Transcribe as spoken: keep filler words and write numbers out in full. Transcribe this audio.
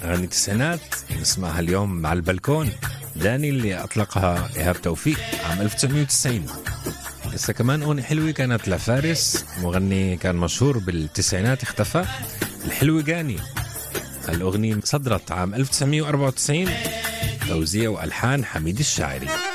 أغاني التسعينات نسمعها اليوم مع البلكون، داني اللي أطلقها إيهاب توفيق عام ألف وتسعمية وتسعين. لسه كمان أغنية حلوة كانت لفارس، مغني كان مشهور بالتسعينات اختفى، الحلوجاني. الأغنية صدرت عام ألف وتسعمية وأربعة وتسعين، توزيع وألحان حميد الشاعري.